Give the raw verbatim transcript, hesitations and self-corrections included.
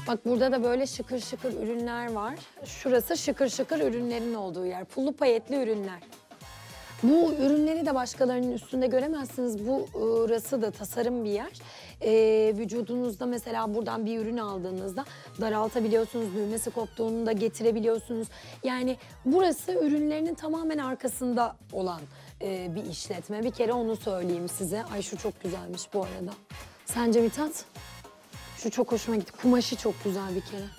Bak burada da böyle şıkır şıkır ürünler var. Şurası şıkır şıkır ürünlerin olduğu yer. Pullu payetli ürünler. Bu ürünleri de başkalarının üstünde göremezsiniz. Bu burası da tasarım bir yer. Ee, vücudunuzda mesela buradan bir ürün aldığınızda daraltabiliyorsunuz. Düğmesi koptuğunu da getirebiliyorsunuz. Yani burası ürünlerinin tamamen arkasında olan e, bir işletme. Bir kere onu söyleyeyim size. Ay şu çok güzelmiş bu arada. Sence Mithat? Şu çok hoşuma gitti. Kumaşı çok güzel bir kere.